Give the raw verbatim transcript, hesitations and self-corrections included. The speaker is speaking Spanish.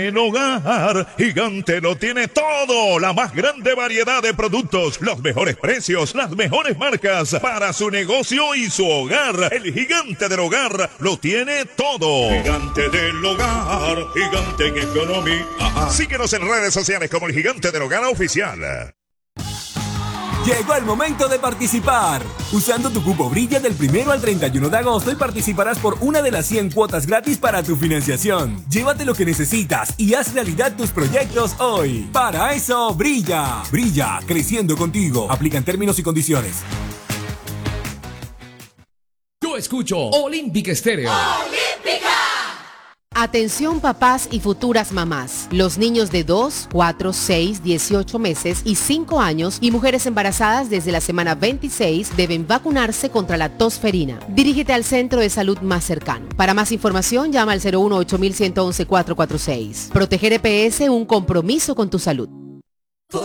El hogar Gigante lo tiene todo, la más grande variedad de productos, los mejores precios, las mejores marcas para su negocio y su hogar. El Gigante del Hogar lo tiene todo. Gigante del Hogar, Gigante en economía. Síguenos en redes sociales como el Gigante del Hogar Oficial. Llegó el momento de participar. Usando tu cupo Brilla del primero al treinta y uno de agosto y participarás por una de las cien cuotas gratis para tu financiación. Llévate lo que necesitas y haz realidad tus proyectos hoy. Para eso, Brilla. Brilla, creciendo contigo. Aplican términos y condiciones. Yo escucho Olímpica Estéreo. ¡Olímpica! Atención papás y futuras mamás. Los niños de dos, cuatro, seis, dieciocho meses y cinco años y mujeres embarazadas desde la semana veintiséis deben vacunarse contra la tosferina. Dirígete al centro de salud más cercano. Para más información llama al cero uno ocho uno uno uno cuatro cuatro seis. Proteger E P S, un compromiso con tu salud.